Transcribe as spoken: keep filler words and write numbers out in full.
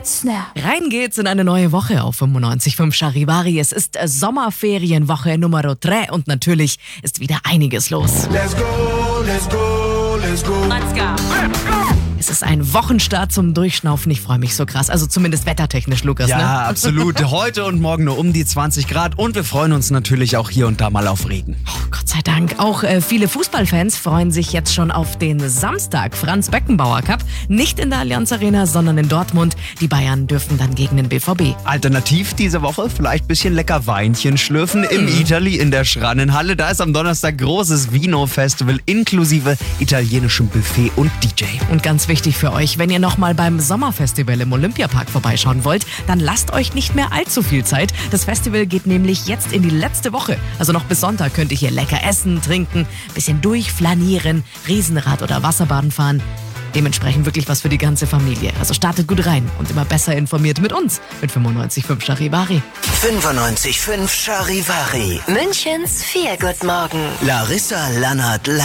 Snap. Rein geht's in eine neue Woche auf fünfundneunzig Komma fünf Charivari. Es ist Sommerferienwoche Nummer drei und natürlich ist wieder einiges los. Let's go, let's go, let's go. Let's go. Let's go. Es ist ein Wochenstart zum Durchschnaufen. Ich freue mich so krass. Also zumindest wettertechnisch, Lukas. Ja, ne? absolut. Heute und morgen nur um die zwanzig Grad. Und wir freuen uns natürlich auch hier und da mal auf Regen. Oh, Gott sei Dank. Auch äh, viele Fußballfans freuen sich jetzt schon auf den Samstag. Franz-Beckenbauer Cup. Nicht in der Allianz Arena, sondern in Dortmund. Die Bayern dürfen dann gegen den B V B. Alternativ diese Woche vielleicht ein bisschen lecker Weinchen schlürfen im Mhm. Italy in der Schrannenhalle. Da ist am Donnerstag großes Vino-Festival inklusive italienischem Buffet und D J. Und ganz wichtig für euch, wenn ihr nochmal beim Sommerfestival im Olympiapark vorbeischauen wollt, dann lasst euch nicht mehr allzu viel Zeit. Das Festival geht nämlich jetzt in die letzte Woche. Also noch bis Sonntag könnt ihr hier lecker essen, trinken, bisschen durchflanieren, Riesenrad oder Wasserbaden fahren. Dementsprechend wirklich was für die ganze Familie. Also startet gut rein und immer besser informiert mit uns. Mit fünfundneunzig Komma fünf Charivari. fünfundneunzig Komma fünf Charivari. Münchens Feelgood Morgen. Larissa Lannert live.